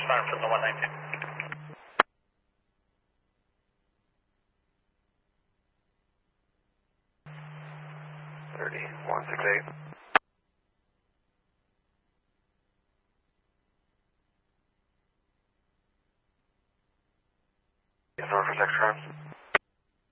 fire from the 119. 168. Yes, over for Textron.